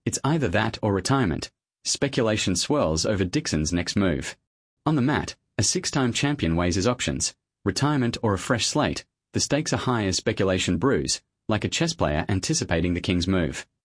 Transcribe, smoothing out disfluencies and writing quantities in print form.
It's either that or retirement. Speculation swirls over Dixon's next move. On the mat, a 6-time champion weighs his options. Retirement or a fresh slate. The stakes are high as speculation brews, like a chess player anticipating the king's move.